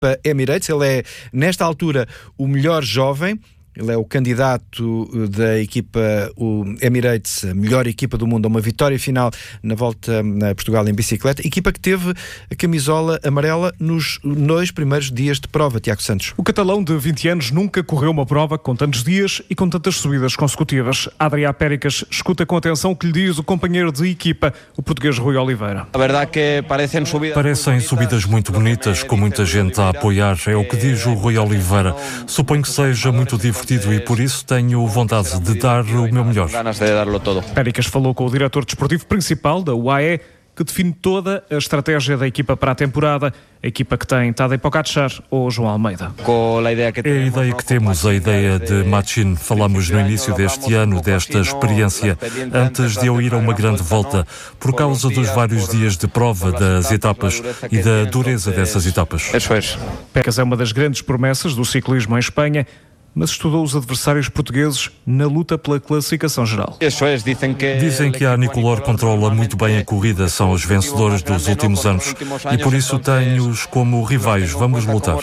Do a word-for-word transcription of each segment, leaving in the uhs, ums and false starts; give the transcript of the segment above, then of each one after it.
equipa Emirates. Ele é, nesta altura, o melhor jovem. Ele é o candidato da equipa o Emirates, a melhor equipa do mundo, a uma vitória final na Volta a Portugal em bicicleta. Equipa que teve a camisola amarela nos dois primeiros dias de prova, Tiago Santos. O catalão de vinte anos nunca correu uma prova com tantos dias e com tantas subidas consecutivas. Adrià Péricas escuta com atenção o que lhe diz o companheiro de equipa, o português Rui Oliveira. A verdade que parecem subidas, parecem subidas muito bonitas, com muita gente a apoiar. É o que diz o Rui Oliveira. Suponho que seja muito divertido e por isso tenho vontade de dar o meu melhor. Péricas falou com o diretor desportivo principal da U A E, que define toda a estratégia da equipa para a temporada, a equipa que tem Tadej Pogačar ou João Almeida. É a ideia que temos, a ideia de Machín. Falamos no início deste ano desta experiência, antes de eu ir a uma grande volta, por causa dos vários dias de prova das etapas e da dureza dessas etapas. Péricas é uma das grandes promessas do ciclismo em Espanha, mas estudou os adversários portugueses na luta pela classificação geral. Dizem que a Nicolor controla muito bem a corrida, são os vencedores dos últimos anos e por isso tenho-os como rivais. Vamos lutar.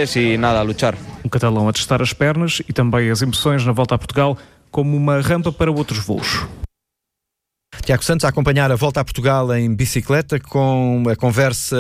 Um catalão a testar as pernas e também as emoções na Volta a Portugal como uma rampa para outros voos. Tiago Santos a acompanhar a Volta a Portugal em bicicleta com a conversa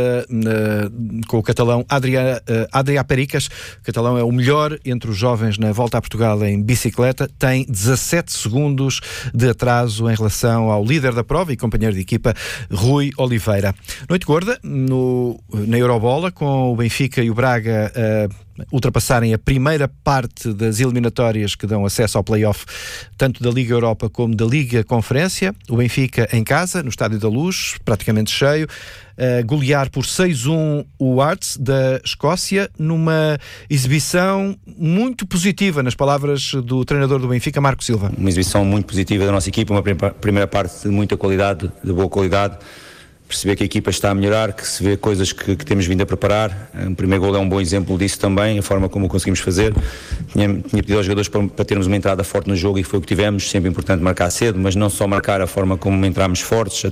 uh, com o catalão Adrià, uh, Adrià Péricas. O catalão é o melhor entre os jovens na Volta a Portugal em bicicleta. Tem dezassete segundos de atraso em relação ao líder da prova e companheiro de equipa, Rui Oliveira. Noite gorda no, na Eurobola, com o Benfica e o Braga uh, ultrapassarem a primeira parte das eliminatórias que dão acesso ao play-off tanto da Liga Europa como da Liga Conferência. O Benfica em casa, no Estádio da Luz, praticamente cheio, uh, golear por seis a um o Hearts da Escócia, numa exibição muito positiva, nas palavras do treinador do Benfica, Marco Silva. Uma exibição muito positiva da nossa equipa, uma primeira parte de muita qualidade, de boa qualidade. Perceber que a equipa está a melhorar, que se vê coisas que, que temos vindo a preparar. O primeiro gol é um bom exemplo disso também, a forma como o conseguimos fazer. Tinha, tinha pedido aos jogadores para, para termos uma entrada forte no jogo e foi o que tivemos. Sempre importante marcar cedo, mas não só marcar, a forma como entramos fortes.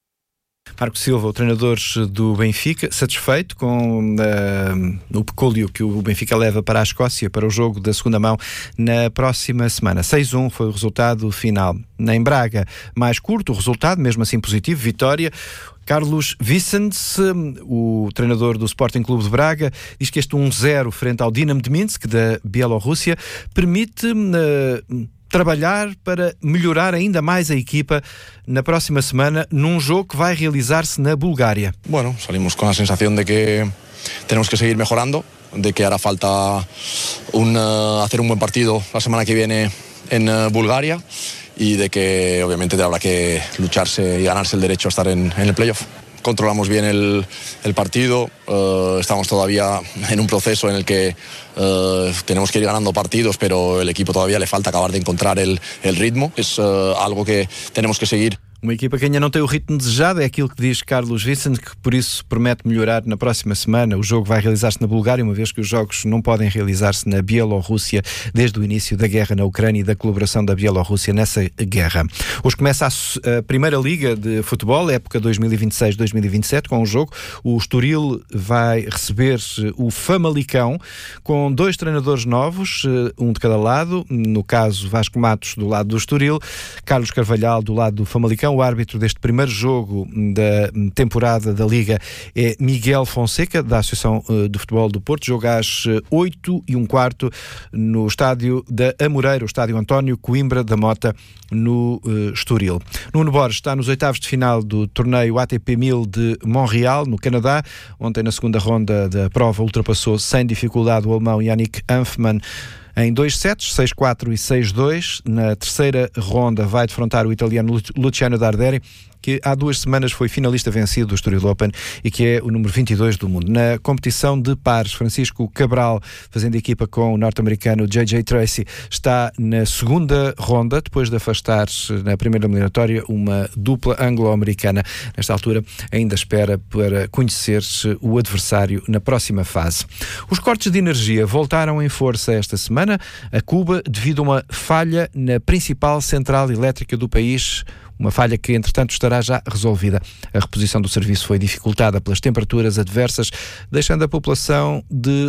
Marco Silva, o treinador do Benfica, satisfeito com uh, o pecúlio que o Benfica leva para a Escócia para o jogo da segunda mão na próxima semana. seis a um foi o resultado final. Em Braga, mais curto o resultado, mesmo assim positivo, vitória. Carlos Vicens, o treinador do Sporting Clube de Braga, diz que este um a zero frente ao Dinamo de Minsk, da Bielorrússia, permite uh, trabalhar para melhorar ainda mais a equipa na próxima semana, num jogo que vai realizar-se na Bulgária. Bueno, salimos con la sensación de que tenemos que seguir mejorando, de que hará falta un, uh, hacer un buen partido la semana que viene en uh, Bulgaria y de que obviamente habrá que lucharse y ganarse el derecho a estar en, en el playoff. Controlamos bien el, el partido, uh, estamos todavía en un proceso en el que uh, tenemos que ir ganando partidos, pero el equipo todavía le falta acabar de encontrar el, el ritmo. Es uh, algo que tenemos que seguir. Uma equipa que ainda não tem o ritmo desejado, é aquilo que diz Carlos Vicens, que por isso promete melhorar na próxima semana. O jogo vai realizar-se na Bulgária, uma vez que os jogos não podem realizar-se na Bielorrússia desde o início da guerra na Ucrânia e da colaboração da Bielorrússia nessa guerra. Hoje começa a, a Primeira Liga de Futebol, época dois mil e vinte e seis dois mil e vinte e sete, com um jogo. O Estoril vai receber o Famalicão, com dois treinadores novos, um de cada lado, no caso Vasco Matos do lado do Estoril, Carlos Carvalhal do lado do Famalicão. O árbitro deste primeiro jogo da temporada da Liga é Miguel Fonseca, da Associação de Futebol do Porto. Joga às oito e um quarto no estádio da Amoreira, o estádio António Coimbra da Mota, no uh, Estoril. Nuno Borges está nos oitavos de final do torneio A T P mil de Montreal, no Canadá. Ontem, na segunda ronda da prova, ultrapassou sem dificuldade o alemão Yannick Hanfmann em dois sets, seis quatro e seis dois. Na terceira ronda vai defrontar o italiano Luciano Darderi, que há duas semanas foi finalista vencido do Estoril Open e que é o número vinte e dois do mundo. Na competição de pares, Francisco Cabral, fazendo equipa com o norte-americano J J Tracy, está na segunda ronda, depois de afastar-se na primeira eliminatória uma dupla anglo-americana. Nesta altura ainda espera para conhecer o adversário na próxima fase. Os cortes de energia voltaram em força esta semana a Cuba devido a uma falha na principal central elétrica do país, uma falha que, entretanto, estará já resolvida. A reposição do serviço foi dificultada pelas temperaturas adversas, deixando a população de